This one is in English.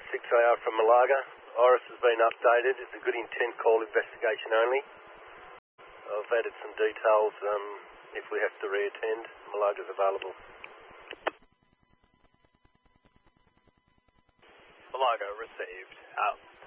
6AR from Malaga. Iris has been updated. It's a good intent call, investigation only. I've added some details if we have to reattend. Malaga's available. Malaga received. Out.